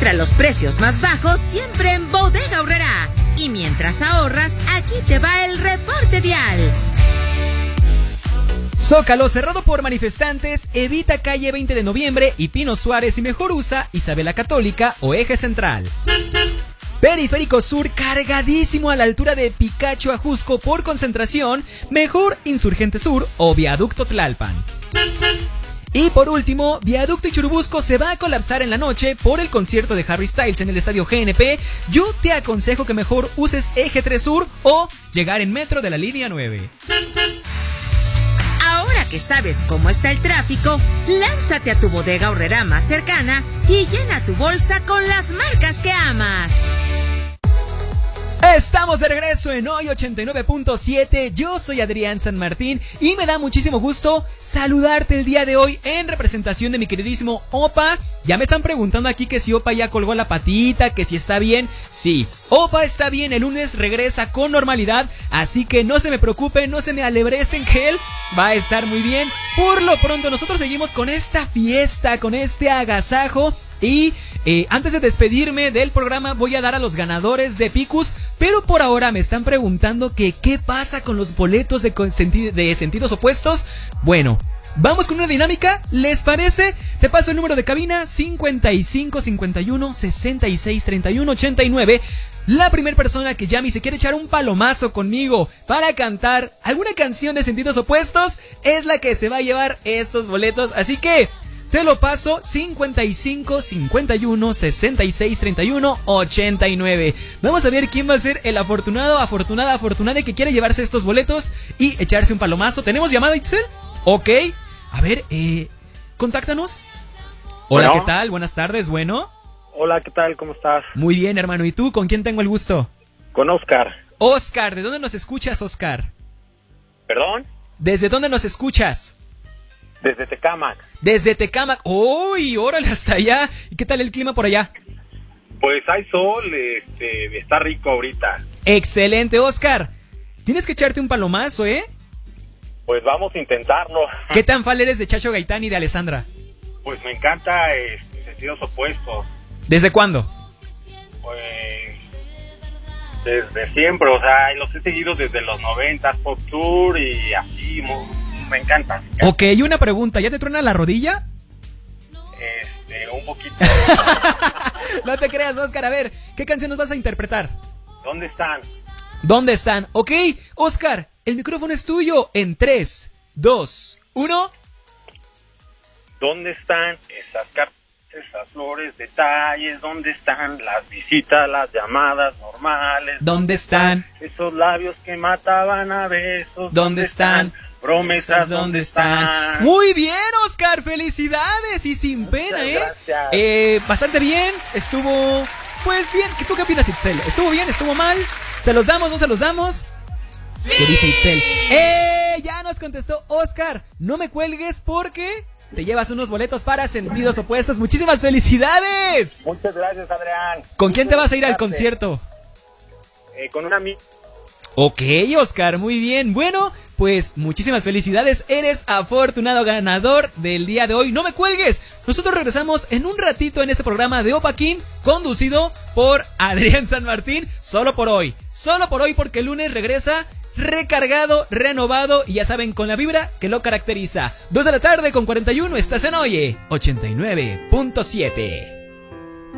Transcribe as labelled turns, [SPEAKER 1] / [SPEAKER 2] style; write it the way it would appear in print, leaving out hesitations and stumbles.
[SPEAKER 1] Encuentra los precios más bajos siempre en Bodega Aurrerá. Y mientras ahorras, aquí te va el reporte vial.
[SPEAKER 2] Zócalo cerrado por manifestantes, evita calle 20 de noviembre y Pino Suárez y mejor usa Isabela Católica o Eje Central. Periférico Sur cargadísimo a la altura de Picacho a Jusco por concentración, mejor Insurgente Sur o Viaducto Tlalpan. Y por último, Viaducto y Churubusco se va a colapsar en la noche por el concierto de Harry Styles en el estadio GNP. Yo te aconsejo que mejor uses Eje 3 Sur o llegar en metro de la línea 9.
[SPEAKER 1] Ahora que sabes cómo está el tráfico, lánzate a tu Bodega Aurrerá más cercana y llena tu bolsa con las marcas que amas.
[SPEAKER 2] Estamos de regreso en Hoy 89.7, yo soy Adrián San Martín y me da muchísimo gusto saludarte el día de hoy en representación de mi queridísimo Opa. Ya me están preguntando aquí que si Opa ya colgó la patita, que si está bien. Sí, Opa está bien, el lunes regresa con normalidad, así que no se me preocupen, no se me alebrecen que él va a estar muy bien. Por lo pronto nosotros seguimos con esta fiesta, con este agasajo y... antes de despedirme del programa voy a dar a los ganadores de Picus, pero por ahora me están preguntando que qué pasa con los boletos de sentidos opuestos. Bueno, vamos con una dinámica, ¿les parece? Te paso el número de cabina 55 51 66 31 89. La primera persona que llame y se quiere echar un palomazo conmigo para cantar alguna canción de sentidos opuestos es la que se va a llevar estos boletos, así que... te lo paso 55 51 66 31 89. Vamos a ver quién va a ser el afortunada que quiere llevarse estos boletos y echarse un palomazo. ¿Tenemos llamada, Itzel? Ok. A ver, contáctanos. Hola, bueno. ¿Qué tal? Buenas tardes, bueno.
[SPEAKER 3] Hola, ¿qué tal? ¿Cómo estás?
[SPEAKER 2] Muy bien, hermano. ¿Y tú? ¿Con quién tengo el gusto?
[SPEAKER 3] Con Oscar.
[SPEAKER 2] Oscar, ¿de dónde nos escuchas, Oscar?
[SPEAKER 3] ¿Perdón?
[SPEAKER 2] ¿Desde dónde nos escuchas?
[SPEAKER 3] Desde Tecámac.
[SPEAKER 2] Desde Tecámac. ¡Uy! Órale, hasta allá. ¿Y qué tal el clima por allá?
[SPEAKER 3] Pues hay sol, está rico ahorita.
[SPEAKER 2] Excelente, Oscar. Tienes que echarte un palomazo, ¿eh?
[SPEAKER 3] Pues vamos a intentarlo.
[SPEAKER 2] ¿Qué tan fan eres de Chacho Gaitán y de Alessandra?
[SPEAKER 3] Pues me encanta Sentidos Opuestos.
[SPEAKER 2] ¿Desde cuándo?
[SPEAKER 3] Pues... desde siempre, o sea, los he seguido desde los 90, Pop Tour y así... Me encanta.
[SPEAKER 2] Ok, y una pregunta, ¿ya te truena la rodilla?
[SPEAKER 3] Un poquito.
[SPEAKER 2] No te creas, Oscar, a ver, ¿qué canción nos vas a interpretar?
[SPEAKER 3] ¿Dónde están?
[SPEAKER 2] ¿Dónde están? Ok, Oscar, el micrófono es tuyo en 3, 2, 1.
[SPEAKER 3] ¿Dónde están esas cartas, esas flores, detalles? ¿Dónde están las visitas, las llamadas normales?
[SPEAKER 2] ¿Dónde están
[SPEAKER 3] esos labios que mataban a besos?
[SPEAKER 2] ¿Dónde están
[SPEAKER 3] promesas? ¿Dónde están?
[SPEAKER 2] Muy bien, Oscar, felicidades y sin pena,
[SPEAKER 3] gracias.
[SPEAKER 2] Bastante bien, estuvo, pues bien. ¿Tú qué opinas, Itzel? ¿Estuvo bien? ¿Estuvo mal? ¿Se los damos? ¿No se los damos?
[SPEAKER 1] ¡Sí!
[SPEAKER 2] ¿Qué dice Itzel? Ya nos contestó Oscar. No me cuelgues porque te llevas unos boletos para Sentidos Opuestos. Muchísimas felicidades.
[SPEAKER 3] Muchas gracias, Adrián.
[SPEAKER 2] ¿Con quién te vas a ir al concierto?
[SPEAKER 3] Con una amiga.
[SPEAKER 2] Ok, Oscar, muy bien. Bueno, pues muchísimas felicidades. Eres afortunado ganador del día de hoy. No me cuelgues. Nosotros regresamos en un ratito en este programa de Opa King, conducido por Adrián San Martín. Solo por hoy. Solo por hoy, porque el lunes regresa recargado, renovado y ya saben, con la vibra que lo caracteriza. 2 de la tarde con 41. Estás en Oye 89.7.